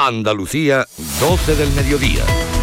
Andalucía, 12 del mediodía.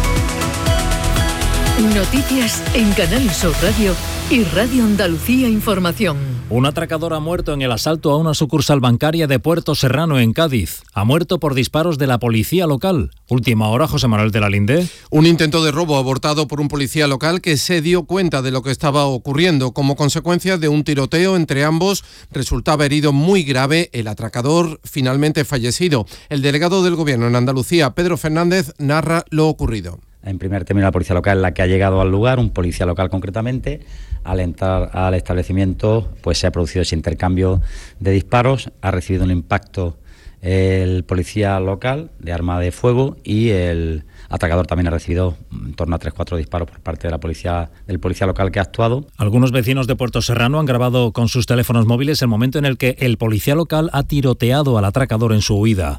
Noticias en Canal Sur Radio y Radio Andalucía Información. Un atracador ha muerto en el asalto a una sucursal bancaria de Puerto Serrano, en Cádiz. Ha muerto por disparos de la policía local. Última hora, José Manuel de la Linde. Un intento de robo abortado por un policía local que se dio cuenta de lo que estaba ocurriendo. Como consecuencia de un tiroteo entre ambos, resultaba herido muy grave el atracador, finalmente fallecido. El delegado del Gobierno en Andalucía, Pedro Fernández, narra lo ocurrido. En primer término, la policía local es la que ha llegado al lugar, un policía local concretamente. Al entrar al establecimiento, pues se ha producido ese intercambio de disparos. Ha recibido un impacto el policía local de arma de fuego y el atracador también ha recibido en torno a 3-4 disparos por parte de del policía local que ha actuado. Algunos vecinos de Puerto Serrano han grabado con sus teléfonos móviles el momento en el que el policía local ha tiroteado al atracador en su huida.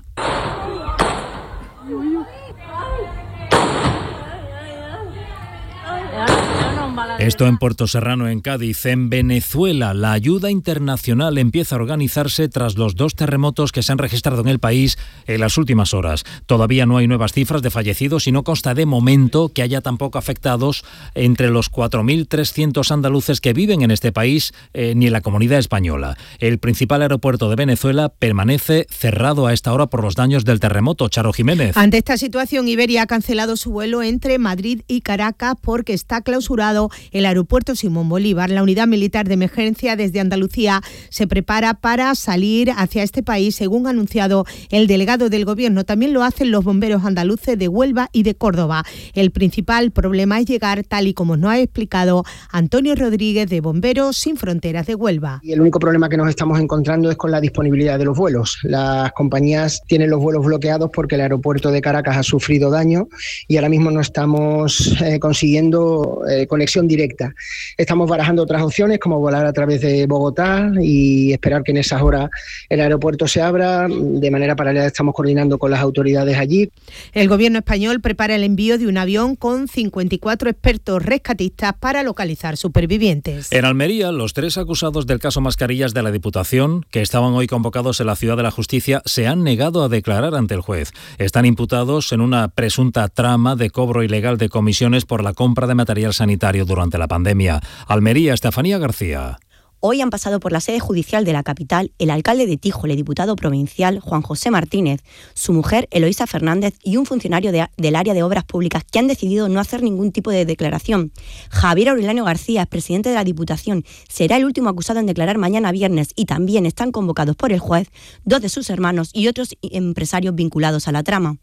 Esto en Puerto Serrano, en Cádiz. En Venezuela, la ayuda internacional empieza a organizarse tras los 2 terremotos que se han registrado en el país en las últimas horas. Todavía no hay nuevas cifras de fallecidos y no consta de momento que haya tampoco afectados entre los 4.300 andaluces que viven en este país ni en la comunidad española. El principal aeropuerto de Venezuela permanece cerrado a esta hora por los daños del terremoto. Charo Jiménez. Ante esta situación, Iberia ha cancelado su vuelo entre Madrid y Caracas porque está clausurado el aeropuerto Simón Bolívar. La unidad militar de emergencia desde Andalucía se prepara para salir hacia este país, según ha anunciado el delegado del Gobierno. También lo hacen los bomberos andaluces de Huelva y de Córdoba. El principal problema es llegar, tal y como nos ha explicado Antonio Rodríguez, de Bomberos Sin Fronteras de Huelva. Y el único problema que nos estamos encontrando es con la disponibilidad de los vuelos. Las compañías tienen los vuelos bloqueados porque el aeropuerto de Caracas ha sufrido daño y ahora mismo no estamos consiguiendo conexión directa. Estamos barajando otras opciones como volar a través de Bogotá y esperar que en esas horas el aeropuerto se abra. De manera paralela estamos coordinando con las autoridades allí. El Gobierno español prepara el envío de un avión con 54 expertos rescatistas para localizar supervivientes. En Almería, los 3 acusados del caso Mascarillas de la Diputación, que estaban hoy convocados en la Ciudad de la Justicia, se han negado a declarar ante el juez. Están imputados en una presunta trama de cobro ilegal de comisiones por la compra de material sanitario durante la pandemia. Almería, Estefanía García. Hoy han pasado por la sede judicial de la capital el alcalde de Tíjol, el diputado provincial Juan José Martínez, su mujer Eloísa Fernández y un funcionario del área de obras públicas que han decidido no hacer ningún tipo de declaración. Javier Aureliano García, presidente de la Diputación, será el último acusado en declarar mañana viernes y también están convocados por el juez 2 de sus hermanos y otros empresarios vinculados a la trama.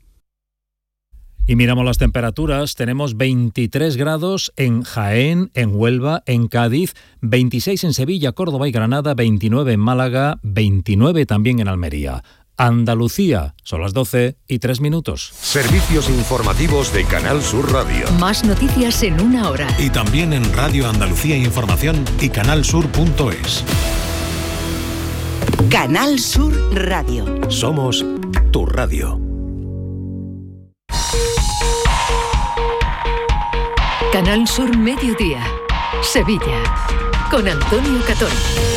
Y miramos las temperaturas, tenemos 23 grados en Jaén, en Huelva, en Cádiz, 26 en Sevilla, Córdoba y Granada, 29 en Málaga, 29 también en Almería. Andalucía, son las 12:03. Servicios informativos de Canal Sur Radio. Más noticias en una hora. Y también en Radio Andalucía Información y canalsur.es. Canal Sur Radio. Somos tu radio. Canal Sur Mediodía, Sevilla, con Antonio Catón.